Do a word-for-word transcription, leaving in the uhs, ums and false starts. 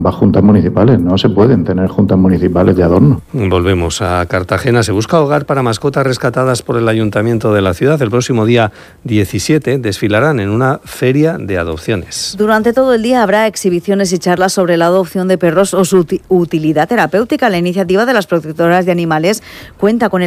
Las juntas municipales, no se pueden tener juntas municipales de adorno. Volvemos a Cartagena. Se busca hogar para mascotas rescatadas por el ayuntamiento de la ciudad. El próximo día diecisiete desfilarán en una feria de adopciones. Durante todo el día habrá exhibiciones y charlas sobre la adopción de perros o su utilidad terapéutica. La iniciativa de las protectoras de animales cuenta con el